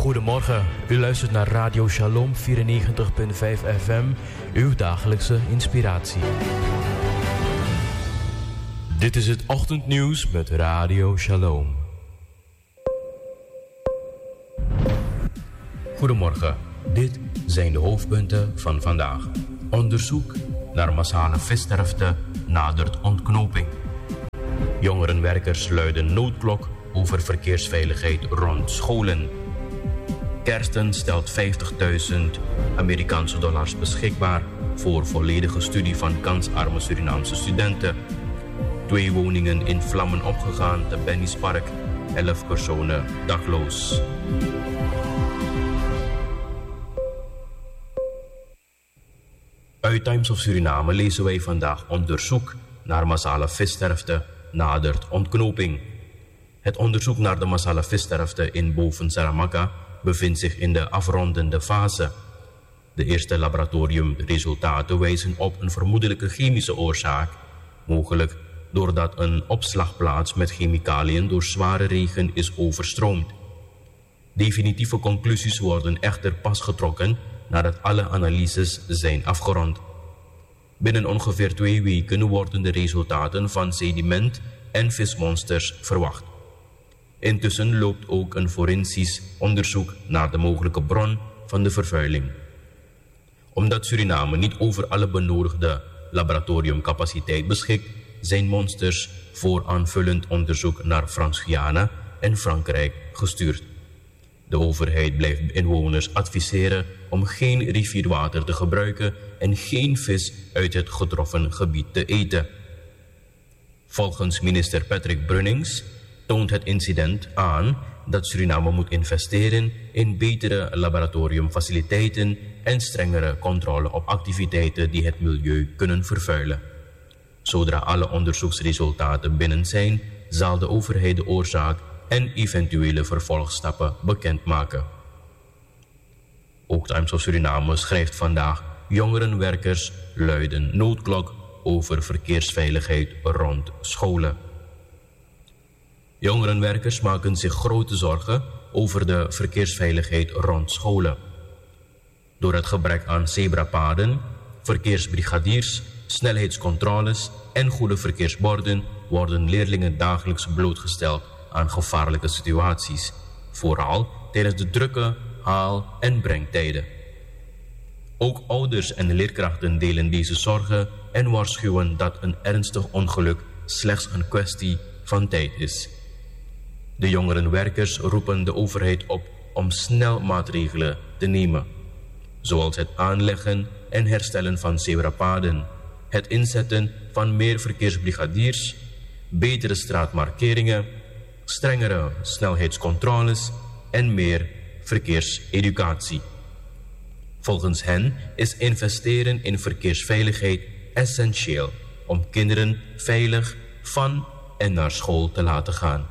Goedemorgen, u luistert naar Radio Shalom 94.5 FM, uw dagelijkse inspiratie. Dit is het ochtendnieuws met Radio Shalom. Goedemorgen, dit zijn de hoofdpunten van vandaag. Onderzoek naar massale vissterfte nadert ontknoping. Jongerenwerkers luiden noodklok over verkeersveiligheid rond scholen. Kersten stelt $50.000 Amerikaanse dollars beschikbaar voor volledige studie van kansarme Surinaamse studenten. 2 woningen in vlammen opgegaan te Bennispark, 11 personen dakloos. Uit Times of Suriname lezen wij vandaag onderzoek naar massale vissterfte nadert ontknoping. Het onderzoek naar de massale vissterfte in Boven Saramaka bevindt zich in de afrondende fase. De eerste laboratoriumresultaten wijzen op een vermoedelijke chemische oorzaak, mogelijk doordat een opslagplaats met chemicaliën door zware regen is overstroomd. Definitieve conclusies worden echter pas getrokken nadat alle analyses zijn afgerond. Binnen ongeveer 2 weken worden de resultaten van sediment en vismonsters verwacht. Intussen loopt ook een forensisch onderzoek naar de mogelijke bron van de vervuiling. Omdat Suriname niet over alle benodigde laboratoriumcapaciteit beschikt, zijn monsters voor aanvullend onderzoek naar Frans-Guyana en Frankrijk gestuurd. De overheid blijft inwoners adviseren om geen rivierwater te gebruiken en geen vis uit het getroffen gebied te eten. Volgens minister Patrick Brunnings toont het incident aan dat Suriname moet investeren in betere laboratoriumfaciliteiten en strengere controle op activiteiten die het milieu kunnen vervuilen. Zodra alle onderzoeksresultaten binnen zijn, zal de overheid de oorzaak en eventuele vervolgstappen bekendmaken. Ook Times of Suriname schrijft vandaag: jongerenwerkers luiden noodklok over verkeersveiligheid rond scholen. Jongerenwerkers maken zich grote zorgen over de verkeersveiligheid rond scholen. Door het gebrek aan zebrapaden, verkeersbrigadiers, snelheidscontroles en goede verkeersborden worden leerlingen dagelijks blootgesteld aan gevaarlijke situaties, vooral tijdens de drukke haal- en brengtijden. Ook ouders en leerkrachten delen deze zorgen en waarschuwen dat een ernstig ongeluk slechts een kwestie van tijd is. De jongerenwerkers roepen de overheid op om snel maatregelen te nemen, zoals het aanleggen en herstellen van zebrapaden, het inzetten van meer verkeersbrigadiers, betere straatmarkeringen, strengere snelheidscontroles en meer verkeerseducatie. Volgens hen is investeren in verkeersveiligheid essentieel om kinderen veilig van en naar school te laten gaan.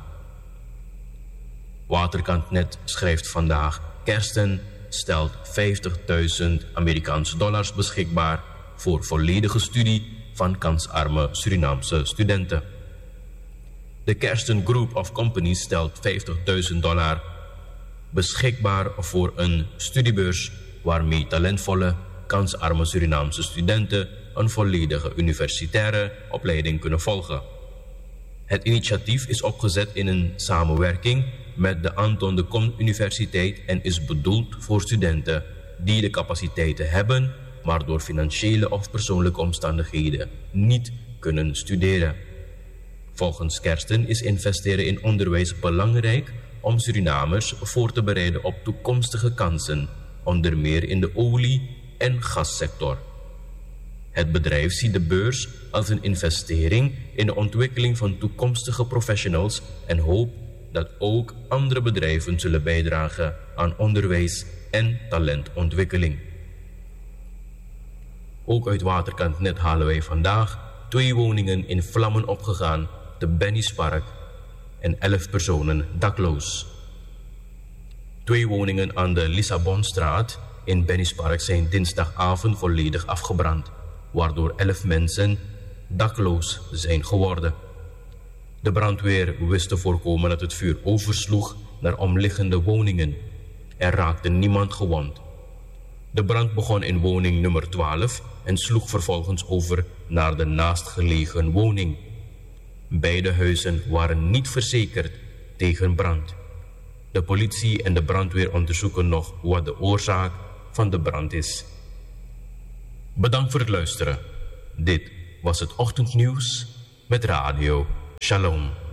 Waterkantnet schrijft vandaag: Kersten stelt $50.000 Amerikaanse dollars beschikbaar voor volledige studie van kansarme Surinaamse studenten. De Kersten Group of Companies stelt $50.000 beschikbaar voor een studiebeurs waarmee talentvolle, kansarme Surinaamse studenten een volledige universitaire opleiding kunnen volgen. Het initiatief is opgezet in een samenwerking met de Anton de Kom Universiteit en is bedoeld voor studenten die de capaciteiten hebben, maar door financiële of persoonlijke omstandigheden niet kunnen studeren. Volgens Kersten is investeren in onderwijs belangrijk om Surinamers voor te bereiden op toekomstige kansen, onder meer in de olie- en gassector. Het bedrijf ziet de beurs als een investering in de ontwikkeling van toekomstige professionals en hoopt dat ook andere bedrijven zullen bijdragen aan onderwijs en talentontwikkeling. Ook uit Waterkantnet halen wij vandaag 2 woningen in vlammen opgegaan te Bennispark en 11 personen dakloos. 2 woningen aan de Lissabonstraat in Bennispark zijn dinsdagavond volledig afgebrand, waardoor 11 mensen dakloos zijn geworden. De brandweer wist te voorkomen dat het vuur oversloeg naar omliggende woningen. Er raakte niemand gewond. De brand begon in woning nummer 12 en sloeg vervolgens over naar de naastgelegen woning. Beide huizen waren niet verzekerd tegen brand. De politie en de brandweer onderzoeken nog wat de oorzaak van de brand is. Bedankt voor het luisteren. Dit was het ochtendnieuws met Radio Shalom.